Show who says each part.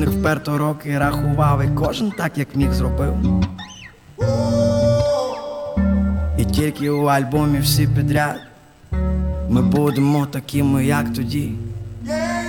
Speaker 1: Вперто роки рахував, і кожен так, як міг, зробив. І тільки у альбомі всі підряд ми будемо такими, як тоді.